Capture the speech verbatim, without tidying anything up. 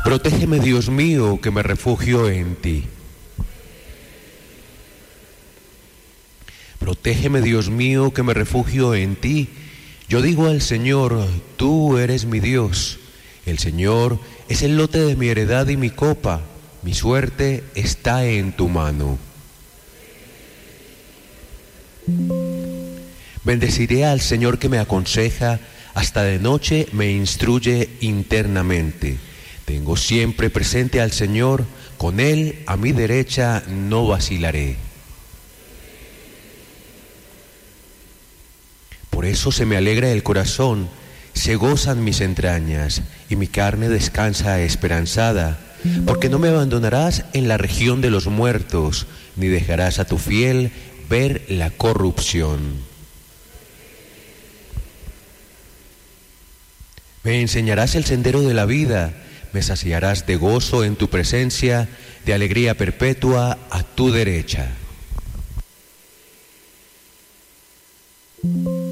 Protégeme, Dios mío, que me refugio en ti. Protégeme, Dios mío, que me refugio en ti. Yo digo al Señor, tú eres mi Dios. El Señor es el lote de mi heredad y mi copa. Mi suerte está en tu mano. Bendeciré al Señor que me aconseja, hasta de noche me instruye internamente. Tengo siempre presente al Señor, con Él a mi derecha no vacilaré. Por eso se me alegra el corazón, se gozan mis entrañas, y mi carne descansa esperanzada, porque no me abandonarás en la región de los muertos, ni dejarás a tu fiel ver la corrupción. Me enseñarás el sendero de la vida, me saciarás de gozo en tu presencia, de alegría perpetua a tu derecha.